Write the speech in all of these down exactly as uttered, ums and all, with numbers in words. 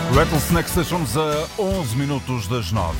Rattlesnake, estamos a onze minutos das nove.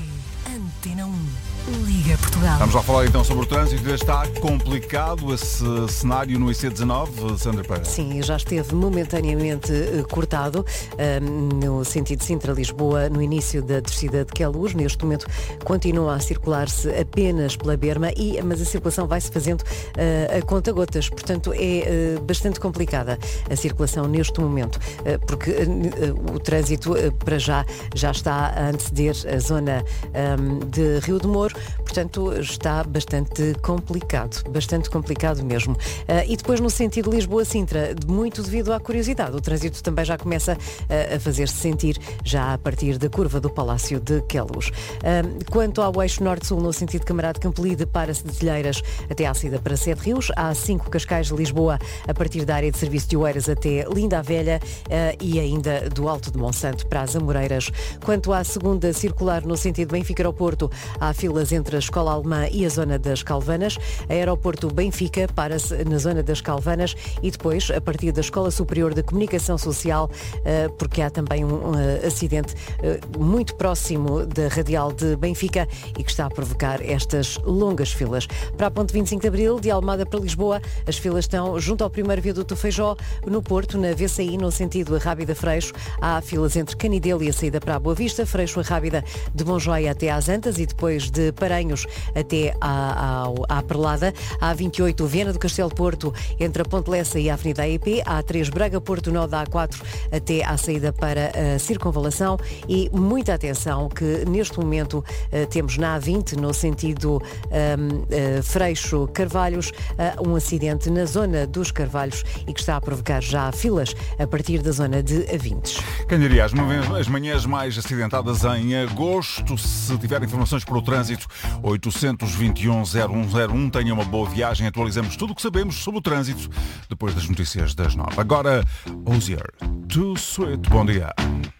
Antena um. Liga Portugal. Vamos lá falar então sobre o trânsito. Já está complicado esse cenário no I C dezenove, Sandra Pereira? Sim, já esteve momentaneamente uh, cortado uh, no sentido Sintra-Lisboa, no início da descida de Queluz. Neste momento continua a circular-se apenas pela berma, e, mas a circulação vai-se fazendo uh, a conta-gotas. Portanto, é uh, bastante complicada a circulação neste momento, uh, porque uh, uh, o trânsito uh, para já já está a anteceder a zona um, de Rio de Moro. Portanto, está bastante complicado, bastante complicado mesmo. Uh, e depois no sentido Lisboa-Sintra, muito devido à curiosidade, o trânsito também já começa uh, a fazer-se sentir já a partir da curva do Palácio de Queluz. Uh, quanto ao eixo norte-sul, no sentido Camarado Campolide, para-se de Telheiras até à saída para Sete Rios, há cinco Cascais de Lisboa, a partir da área de serviço de Oeiras até Linda a Velha, uh, e ainda do Alto de Monsanto para as Amoreiras. Quanto à segunda circular, no sentido Benfica-Aeroporto, há filas entre a Escola Alemã e a zona das Calvanas. A Aeroporto Benfica para-se na zona das Calvanas e depois a partir da Escola Superior de Comunicação Social, porque há também um acidente muito próximo da Radial de Benfica e que está a provocar estas longas filas. Para a Ponte vinte e cinco de Abril, de Almada para Lisboa, as filas estão junto ao primeiro viaduto Feijó. No Porto, na V C I, no sentido Rábida-Freixo, há filas entre Canidelo e a saída para a Boa Vista, Freixo a Rábida de Monjoia até às Antas e depois de Paranhos até à, à, à Perlada. A vinte e oito, Viana do Castelo Porto, entre a Ponte Lessa e a Avenida A E P. A três, Braga Porto, nó da A quatro até à saída para a Circunvalação. E muita atenção que neste momento uh, temos na A vinte, no sentido um, uh, Freixo Carvalhos, uh, um acidente na zona dos Carvalhos e que está a provocar já filas a partir da zona de Avintes. Quem diria, as, as manhãs mais acidentadas em agosto. Se tiver informações para o trânsito, oitocentos e vinte e um, zero um zero um. Tenha uma boa viagem. Atualizamos tudo o que sabemos sobre o trânsito depois das notícias das nove. Agora, Osier, Too Sweet. Bom dia.